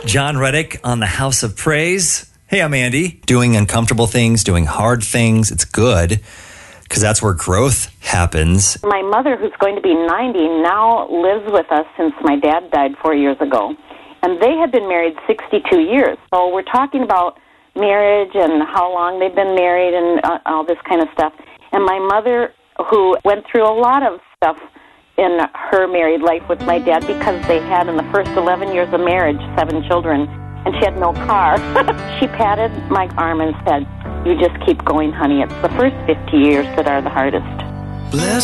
John Reddick on the House of Praise. Hey, I'm Andy. Doing uncomfortable things, doing hard things. It's good because that's where growth happens. My mother, who's going to be 90, now lives with us since my dad died 4 years ago. And they had been married 62 years. So we're talking about marriage and how long they've been married and all this kind of stuff. And my mother, who went through a lot of stuff in her married life with my dad because they had, in the first 11 years of marriage, 7 children, and she had no car. She patted my arm and said, "You just keep going, honey. It's the first 50 years that are the hardest." Bless